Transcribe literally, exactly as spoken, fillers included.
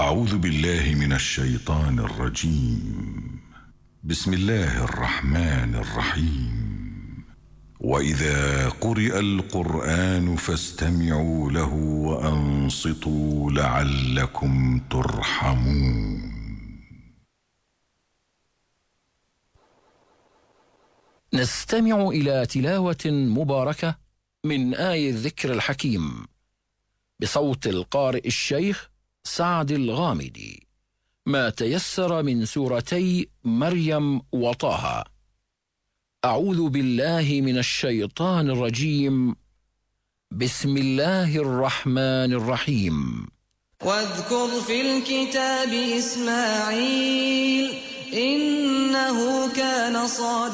أعوذ بالله من الشيطان الرجيم. بسم الله الرحمن الرحيم. وإذا قرئ القرآن فاستمعوا له وأنصتوا لعلكم ترحمون. نستمع إلى تلاوة مباركة من آي الذكر الحكيم بصوت القارئ الشيخ سعد الغامدي، ما تيسر من سورتي مريم وطه. أعوذ بالله من الشيطان الرجيم. بسم الله الرحمن الرحيم. واذكر في الكتاب إسماعيل إنه كان صادقا